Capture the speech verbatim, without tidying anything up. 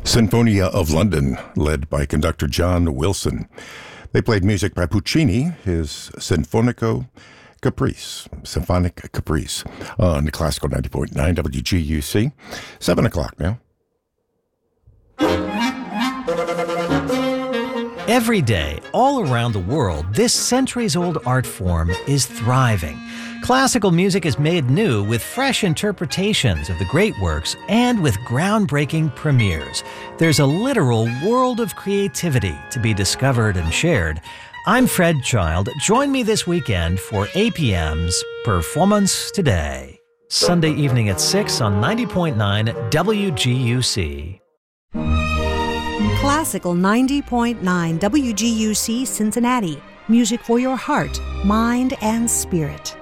Sinfonia of London, led by conductor John Wilson. They played music by Puccini, his Sinfonico Caprice, Symphonic Caprice, on Classical ninety point nine W G U C. Seven o'clock now. Every day, all around the world, this centuries-old art form is thriving. Classical music is made new with fresh interpretations of the great works and with groundbreaking premieres. There's a literal world of creativity to be discovered and shared. I'm Fred Child. Join me this weekend for A P M's Performance Today. Sunday evening at six on ninety point nine W G U C. Classical ninety point nine W G U C Cincinnati. Music for your heart, mind, and spirit.